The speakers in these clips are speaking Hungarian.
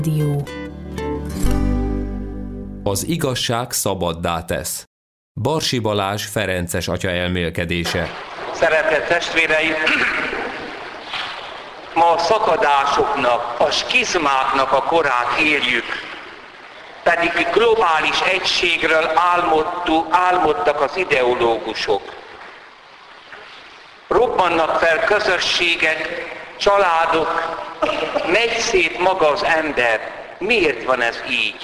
Dió. Az igazság szabaddá tesz. Barsi Balázs ferences atya elmélkedése. Szeretett testvéreim, ma a szakadásoknak, a skizmáknak a korát éljük, pedig globális egységről álmodtak az ideológusok. Robbannak fel közösségek, családok, megy szét maga az ember. Miért van ez így?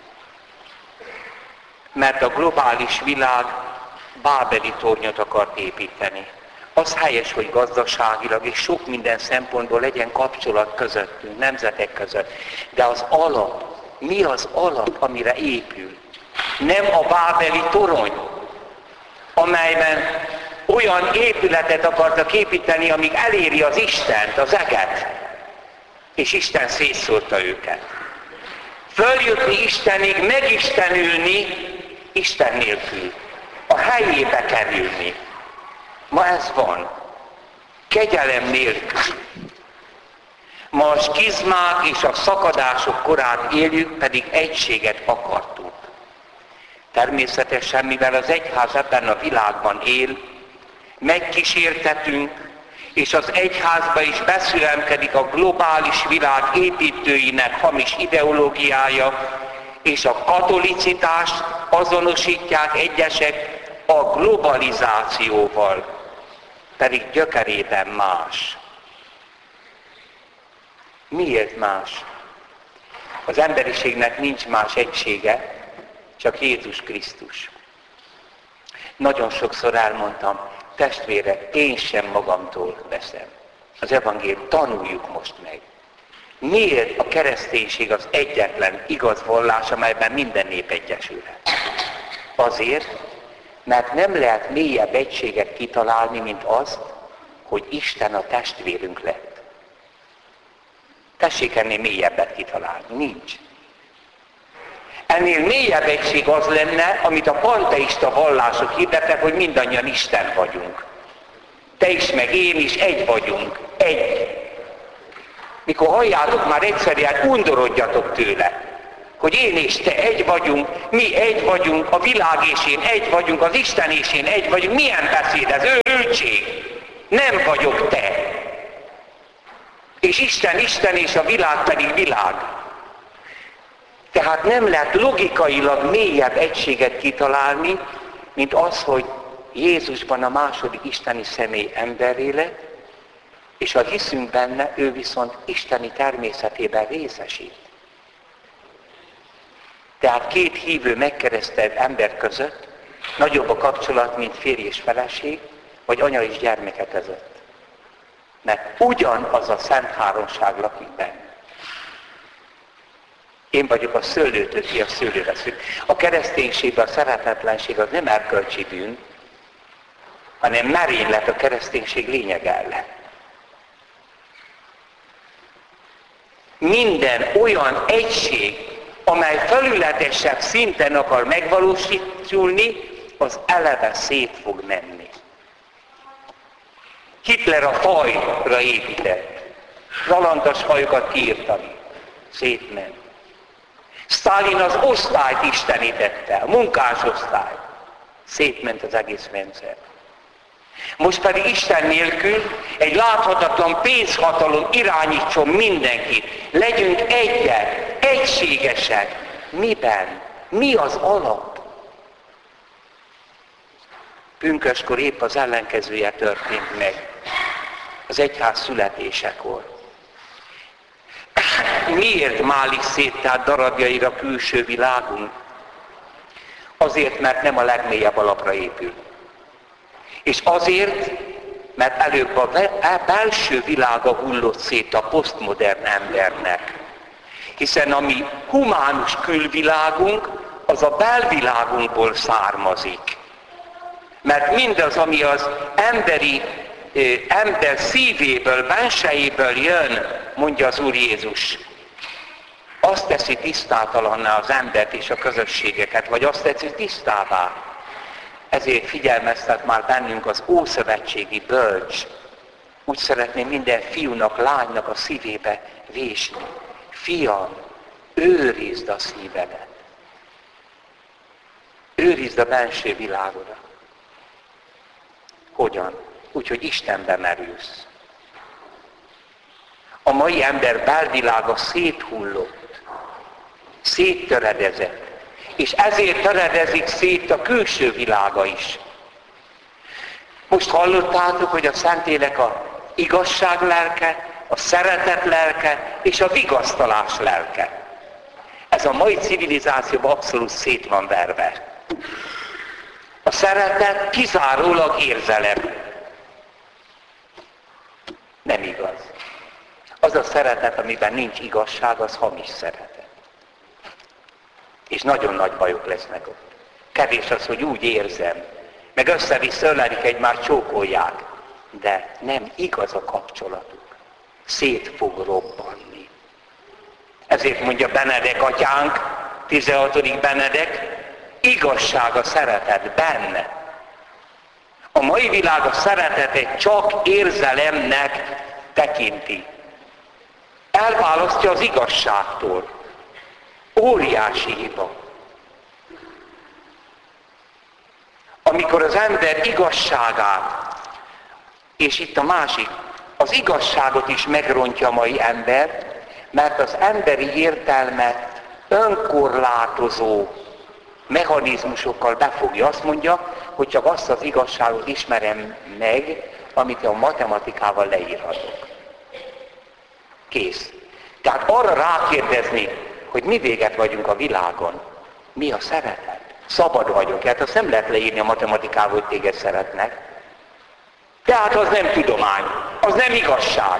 Mert a globális világ bábeli tornyot akart építeni. Az helyes, hogy gazdaságilag és sok minden szempontból legyen kapcsolat közöttünk, nemzetek között. De az alap, mi az alap, amire épül? Nem a bábeli torony, amelyben olyan épületet akartak építeni, amíg eléri az Istent, az eget. És Isten szétszórta őket. Följutni Istenig, megistenülni Isten nélkül. A helyébe kerülni. Ma ez van. Kegyelem nélkül. Ma a skizmák és a szakadások korát éljük, pedig egységet akartunk. Természetesen, mivel az egyház ebben a világban él, megkísértetünk, és az egyházba is beszüremkedik a globális világ építőinek hamis ideológiája, és a katolicitást azonosítják egyesek a globalizációval, pedig gyökerében más. Miért más? Az emberiségnek nincs más egysége, csak Jézus Krisztus. Nagyon sokszor elmondtam, testvérek, én sem magamtól veszem. Az evangélium, tanuljuk most meg. Miért a kereszténység az egyetlen igaz vallás, amelyben minden nép egyesülhet? Azért, mert nem lehet mélyebb egységet kitalálni, mint azt, hogy Isten a testvérünk lett. Tessék ennél mélyebbet kitalálni. Nincs. Ennél mélyebb egység az lenne, amit a panteista vallások hirdetnek, hogy mindannyian Isten vagyunk. Te is, meg én is egy vagyunk. Egy. Mikor halljátok, már egyszerűen undorodjatok tőle, hogy én és te egy vagyunk, mi egy vagyunk, a világ és én egy vagyunk, az Isten és én egy vagyunk. Milyen beszéd ez? Őrültség. Nem vagyok te. És Isten Isten, és a világ pedig világ. Tehát nem lehet logikailag mélyebb egységet kitalálni, mint az, hogy Jézusban a második isteni személy emberré lett, és ha hiszünk benne, ő viszont isteni természetében részesít. Tehát két hívő megkeresztelt ember között nagyobb a kapcsolat, mint férj és feleség, vagy anya és gyermeke között. Mert ugyanaz a Szent Háromság lakik benne. Én vagyok a szőlőtől, ti a szőlőre szűk. A kereszténységben a szeretetlenség az nem erkölcsi bűn, hanem merénylet a kereszténység lényeg ellen. Minden olyan egység, amely felületesebb szinten akar megvalósítulni, az eleve szét fog menni. Hitler a fajra épített. Zalantas fajokat kiírtani. Szétment. Sztálin az osztályt istenítette, a munkásosztályt. Szétment az egész rendszer. Most pedig Isten nélkül egy láthatatlan pénzhatalom irányítson mindenkit. Legyünk egyek, egységesek. Miben? Mi az alap? Pünköskor épp az ellenkezője történt meg. Az egyház születésekor. Miért málik szét tehát darabjaira külső világunk? Azért, mert nem a legmélyebb alapra épül. És azért, mert előbb a belső világa hullott szét a posztmodern embernek. Hiszen a mi humánus külvilágunk, az a belvilágunkból származik. Mert mindaz, ami az ember szívéből, bensejéből jön, mondja az Úr Jézus, azt teszi tisztátalanná az embert és a közösségeket, vagy azt teszi tisztává. Ezért figyelmeztet már bennünk az ószövetségi bölcs. Úgy szeretném minden fiúnak, lánynak a szívébe vésni. Fiam, őrizd a szívedet. Őrizd a benső világodat. Hogyan? Úgyhogy Istenbe merülsz. A mai ember belvilága széthullott, széttöredezett, és ezért töredezik szét a külső világa is. Most hallottátok, hogy a Szentlélek a igazság lelke, a szeretet lelke és a vigasztalás lelke. Ez a mai civilizációban abszolút szét van verve. A szeretet kizárólag érzelem. Nem igaz. Az a szeretet, amiben nincs igazság, az hamis szeretet. És nagyon nagy bajok lesznek ott. Kevés az, hogy úgy érzem, meg össze-vissza ölelik egymást, csókolják. De nem igaz a kapcsolatuk. Szét fog robbanni. Ezért mondja Benedek atyánk, 16. Benedek, igazság a szeretet benne. A mai világ a szeretetet csak érzelemnek tekinti. Elválasztja az igazságtól. Óriási hiba. Amikor az ember igazságát, és itt a másik, az igazságot is megrontja a mai ember, mert az emberi értelmet önkorlátozó mechanizmusokkal befogja. Azt mondja, hogy csak azt az igazságot ismerem meg, amit a matematikával leírhatok. Kész. Tehát arra rákérdezni, hogy mi véget vagyunk a világon, mi a szeretet? Szabad vagyok. Hát azt nem lehet leírni a matematikával, hogy téged szeretnek. Tehát az nem tudomány, az nem igazság.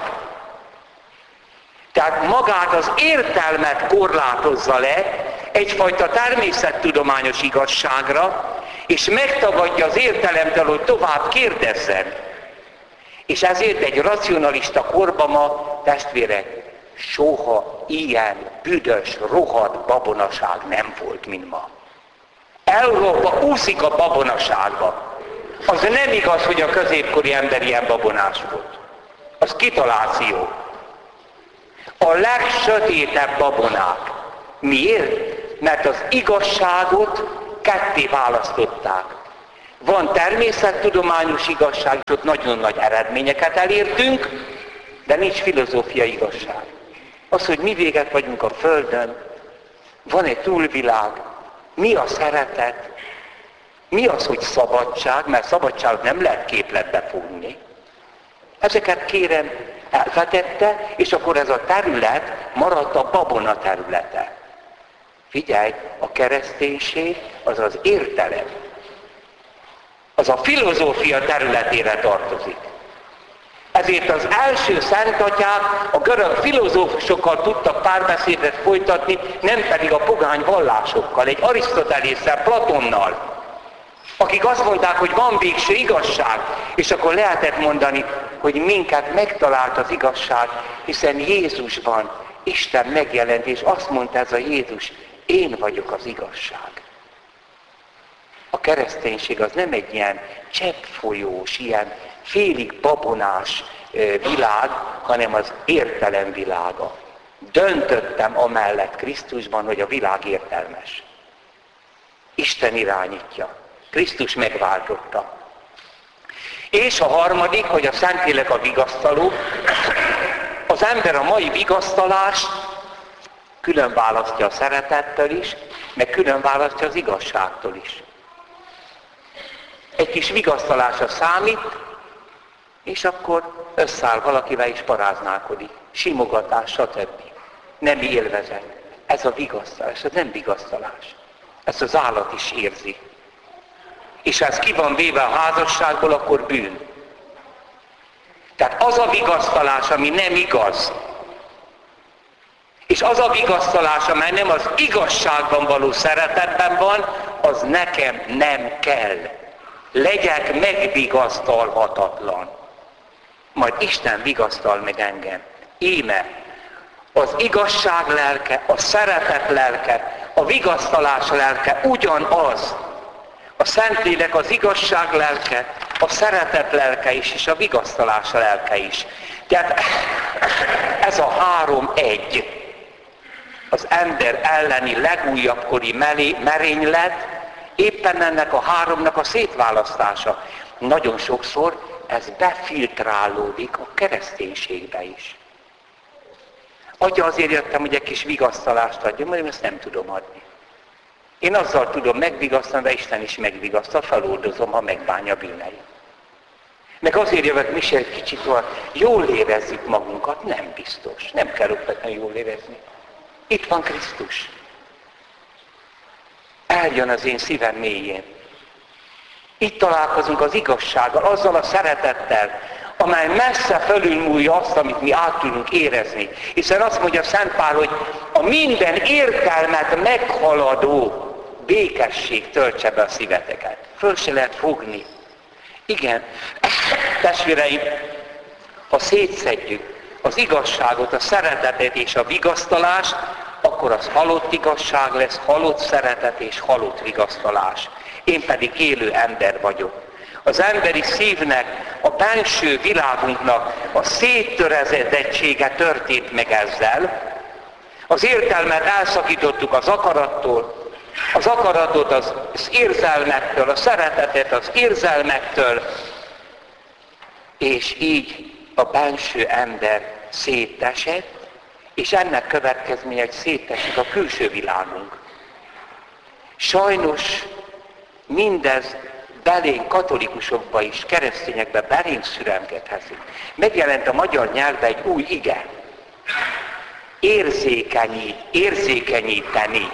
Tehát magát az értelmet korlátozza le egyfajta természettudományos igazságra, és megtagadja az értelemtől, hogy tovább kérdezzen. És ezért egy racionalista korban ma, testvérek, soha ilyen büdös, rohadt babonaság nem volt, mint ma. Európa úszik a babonaságba. Az nem igaz, hogy a középkori ember ilyen babonás volt. Az kitaláció. A legsötétebb babonák. Miért? Mert az igazságot ketté választották. Van természettudományos igazság, és ott nagyon nagy eredményeket elértünk, de nincs filozófiai igazság. Az, hogy mi véget vagyunk a Földön, van egy túlvilág, mi a szeretet, mi az, hogy szabadság, mert szabadságot nem lehet képletbe fogni. Ezeket kérem elvetette, és akkor ez a terület maradt a babona területe. Figyelj, a kereszténység az az értelem. Az a filozófia területére tartozik. Ezért az első szentatyák a görög filozófusokkal tudtak párbeszédet folytatni, nem pedig a pogány vallásokkal, egy Arisztotelésszel, Platonnal, akik azt mondták, hogy van végső igazság, és akkor lehetett mondani, hogy minket megtalált az igazság, hiszen Jézusban Isten megjelent, és azt mondta ez a Jézus, én vagyok az igazság. A kereszténység az nem egy ilyen cseppfolyós, ilyen félig babonás világ, hanem az értelem világa. Döntöttem amellett Krisztusban, hogy a világ értelmes. Isten irányítja. Krisztus megváltotta. És a harmadik, hogy a Szentlélek a vigasztaló. Az ember a mai vigasztalást külön választja a szeretettől is, meg külön választja az igazságtól is. Egy kis vigasztalásra számít, és akkor összeáll valakivel is paráználkodik. Simogatás, stb. Nem élvezet. Ez a vigasztalás, ez nem vigasztalás. Ezt az állat is érzi. És ha ez ki van véve a házasságból, akkor bűn. Tehát az a vigasztalás, ami nem igaz, és az a vigasztalás, amely nem az igazságban való szeretetben van, az nekem nem kell. Legyek megvigasztalhatatlan. Majd Isten vigasztal meg engem. Íme, az igazság lelke, a szeretet lelke, a vigasztalás lelke ugyanaz. A Szentlélek az igazság lelke, a szeretet lelke is, és a vigasztalás lelke is. Tehát ez a három egy. az ember elleni legújabb kori merénylet, éppen ennek a háromnak a szétválasztása. Nagyon sokszor ez befiltrálódik a kereszténységbe is. Atya, azért jöttem, hogy egy kis vigasztalást adjam, mert én ezt nem tudom adni. Én azzal tudom megvigasztani, de Isten is megvigasztal, feloldozom, ha megbánja bűneit. Meg azért jövök, mi se egy kicsit jól érezzük magunkat, nem biztos. Nem kell okvetni jól érezni. Itt van Krisztus. Eljön az én szívem mélyén. Itt találkozunk az igazsággal, azzal a szeretettel, amely messze fölülmúlja azt, amit mi át tudunk érezni. Hiszen azt mondja Szent Pál, hogy a minden értelmet meghaladó békesség töltse be a szíveteket. Föl se lehet fogni. Igen, testvéreim, ha szétszedjük az igazságot, a szeretetet és a vigasztalást, akkor az halott igazság lesz, halott szeretet és halott vigasztalás. Én pedig élő ember vagyok. Az emberi szívnek, a benső világunknak a széttörezedettsége történt meg ezzel. Az értelmet elszakítottuk az akarattól, az akaratot az érzelmektől, a szeretetet az érzelmektől, és így a benső ember szétesett, és ennek következménye, hogy szétesik a külső világunk. Sajnos mindez belénk, katolikusokba is, keresztényekbe belénk szüremkedhetünk. Megjelent a magyar nyelvben egy új ige. Érzékenyíteni.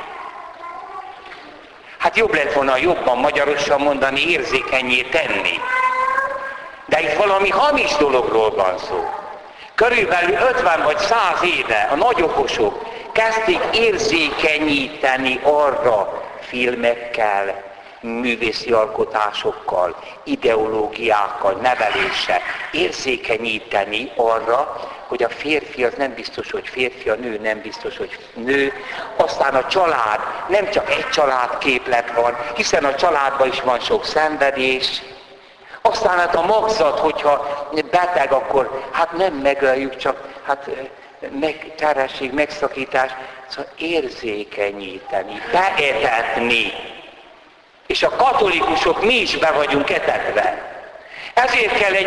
Hát jobb lett volna jobban magyarosan mondani, érzékenyé tenni. De itt valami hamis dologról van szó. Körülbelül 50 vagy 100 éve a nagyokosok kezdték érzékenyíteni arra filmekkel, művészi alkotásokkal, ideológiákkal, neveléssel, érzékenyíteni arra, hogy a férfi az nem biztos, hogy férfi, a nő nem biztos, hogy nő. Aztán a család, nem csak egy családképlet van, hiszen a családban is van sok szenvedés. Aztán hát a magzat, hogyha beteg, akkor hát nem megöljük, csak hát terhesség, megszakítás. Szóval érzékenyíteni, beetetni. És a katolikusok mi is be vagyunk etetve. Ezért kell egy